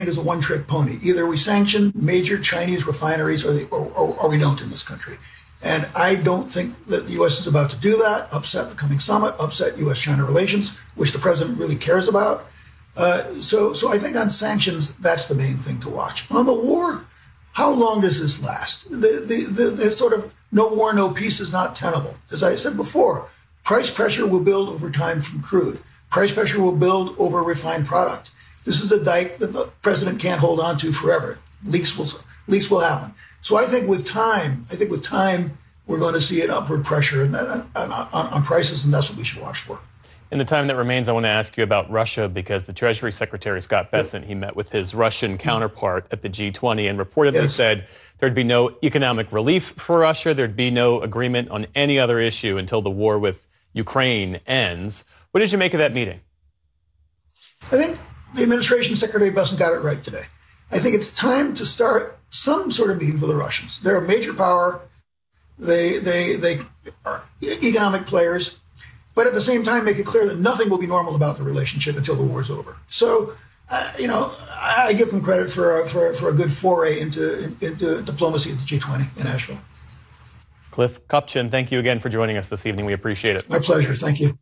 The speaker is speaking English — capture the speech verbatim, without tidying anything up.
is a one-trick pony. Either we sanction major Chinese refineries or, they, or, or, or we don't in this country. And I don't think that the U S is about to do that, upset the coming summit, upset U S China relations, which the president really cares about. Uh, so, so I think on sanctions, that's the main thing to watch. On the war, how long does this last? The, the, the, the sort of no war, no peace is not tenable. As I said before, price pressure will build over time from crude. Price pressure will build over refined product. This is a dike that the president can't hold on to forever. Leaks will, leaks will happen. So I think with time, I think with time, we're going to see an upward pressure on, on, on prices, and that's what we should watch for. In the time that remains, I want to ask you about Russia, because the Treasury Secretary, Scott Bessent, he met with his Russian counterpart at the G twenty and reportedly yes. said there'd be no economic relief for Russia. There'd be no agreement on any other issue until the war with Ukraine ends. What did you make of that meeting? I think the administration, Secretary Bessent, got it right today. I think it's time to start some sort of meeting with the Russians. They're a major power. They, they, they are economic players. But at the same time, make it clear that nothing will be normal about the relationship until the war's over. So, uh, you know, I, I give them credit for a, for, for a good foray into, in, into diplomacy at the G twenty in Asheville. Cliff Kupchan, thank you again for joining us this evening. We appreciate it. My pleasure. Thank you.